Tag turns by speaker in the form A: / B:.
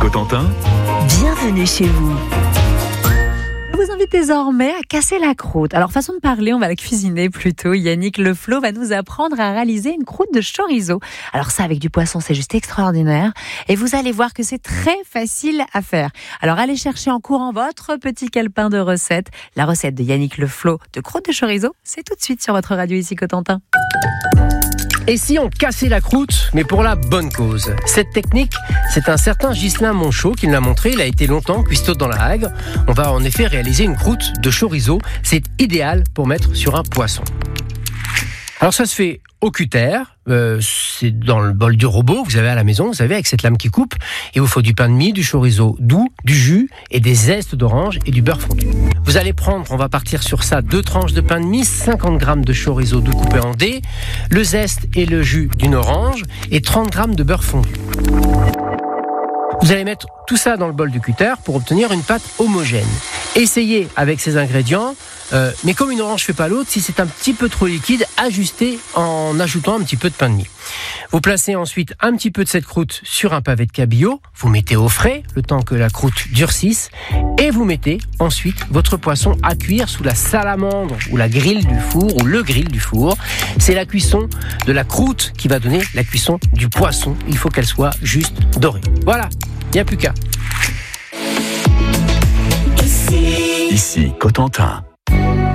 A: Cotentin,
B: bienvenue chez vous. Je vous invite désormais à casser la croûte. Alors, façon de parler, on va la cuisiner plutôt. Yannick Le Flot va nous apprendre à réaliser une croûte de chorizo. Alors ça, avec du poisson, c'est juste extraordinaire. Et vous allez voir que c'est très facile à faire. Alors, allez chercher en courant votre petit calepin de recettes. La recette de Yannick Le Flot de croûte de chorizo, c'est tout de suite sur votre radio ici Cotentin.
C: Et si on cassait la croûte, mais pour la bonne cause? Cette technique, c'est un certain Ghislain Monchot qui me l'a montré. Il a été longtemps cuistot dans la Hague. On va en effet réaliser une croûte de chorizo. C'est idéal pour mettre sur un poisson. Alors ça se fait au cutter, c'est dans le bol du robot que vous avez à la maison, vous savez, avec cette lame qui coupe. Il vous faut du pain de mie, du chorizo doux, du jus et des zestes d'orange et du beurre fondu. Vous allez prendre, on va partir sur ça, 2 tranches de pain de mie, 50 grammes de chorizo doux coupé en dés, le zeste et le jus d'une orange et 30 grammes de beurre fondu. Vous allez mettre tout ça dans le bol du cutter pour obtenir une pâte homogène. Essayez avec ces ingrédients, mais comme une orange ne fait pas l'autre, si c'est un petit peu trop liquide, ajustez en ajoutant un petit peu de pain de mie. Vous placez ensuite un petit peu de cette croûte sur un pavé de cabillaud, vous mettez au frais le temps que la croûte durcisse et vous mettez ensuite votre poisson à cuire sous la salamandre ou la grille du four ou le grill du four. C'est la cuisson de la croûte qui va donner la cuisson du poisson. Il faut qu'elle soit juste dorée. Voilà, il n'y a plus qu'à.
A: ici Cotentin.